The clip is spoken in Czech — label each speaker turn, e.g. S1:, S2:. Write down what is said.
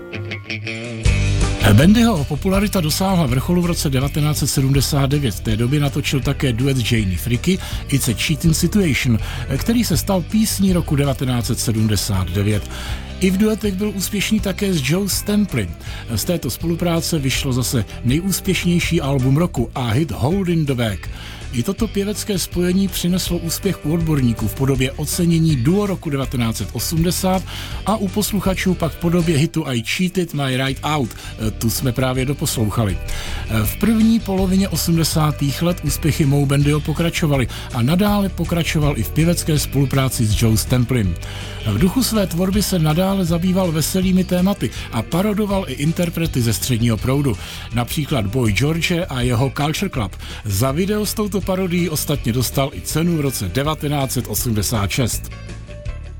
S1: Bandyho popularita dosáhla vrcholu v roce 1979. V té době natočil také duet Janie Fricky It's a Cheating Situation, který se stal písní roku 1979. I v duetech byl úspěšný také s Joe Stemplem. Z této spolupráce vyšlo zase nejúspěšnější album roku a hit Holding the Bag. I toto pěvecké spojení přineslo úspěch u odborníků v podobě ocenění duo roku 1980 a u posluchačů pak v podobě hitu I Cheated My Right Out. Tu jsme právě doposlouchali. V první polovině 80. let úspěchy Moe Bandyho pokračovaly a nadále pokračoval i v pěvecké spolupráci s Joe Stemplem. V duchu své tvorby se nadále zabýval veselými tématy a parodoval i interprety ze středního proudu, například Boy George a jeho Culture Club. Za video s touto parodií ostatně dostal i cenu v roce 1986.